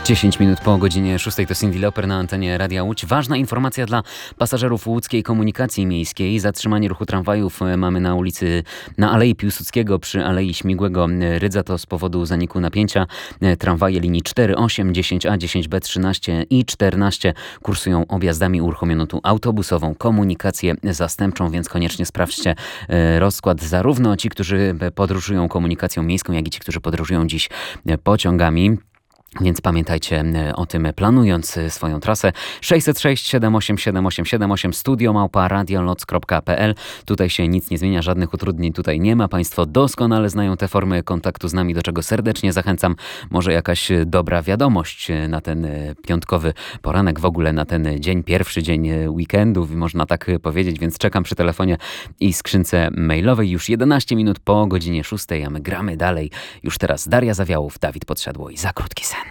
10 minut po godzinie 6 to Cyndi Lauper na antenie Radia Łódź. Ważna informacja dla pasażerów łódzkiej komunikacji miejskiej. Zatrzymanie ruchu tramwajów mamy na Alei Piłsudskiego przy Alei Śmigłego Rydza. To z powodu zaniku napięcia. Tramwaje linii 4, 8, 10A, 10B, 13 i 14 kursują objazdami. Uruchomiono tu autobusową komunikację zastępczą, więc koniecznie sprawdźcie rozkład. Zarówno ci, którzy podróżują komunikacją miejską, jak i ci, którzy podróżują dziś pociągami. Więc pamiętajcie o tym, planując swoją trasę. 606 78 7878 studio@radioloc.pl. Tutaj się nic nie zmienia, żadnych utrudnień tutaj nie ma. Państwo doskonale znają te formy kontaktu z nami, do czego serdecznie zachęcam. Może jakaś dobra wiadomość na ten piątkowy poranek, w ogóle na ten dzień, pierwszy dzień weekendu, można tak powiedzieć, więc czekam przy telefonie i skrzynce mailowej. Już 11 minut po godzinie 6, a my gramy dalej. Już teraz Daria Zawiałów, Dawid Podsiadło i Za krótki sen.